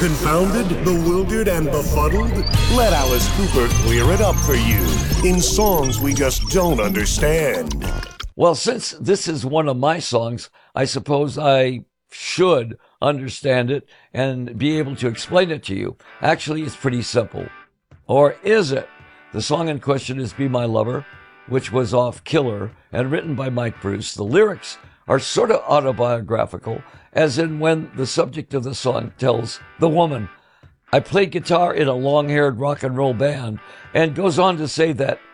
Confounded, bewildered, and befuddled? Let Alice Cooper clear it up for you in songs we just don't understand. Well, since this is one of my songs, I suppose I should understand it and be able to explain it to you. Actually, it's pretty simple. Or is it? The song in question is Be My Lover, which was off Killer and written by Mike Bruce. The lyrics are sort of autobiographical, as in when the subject of the song tells the woman, I played guitar in a long-haired rock and roll band, and goes on to say that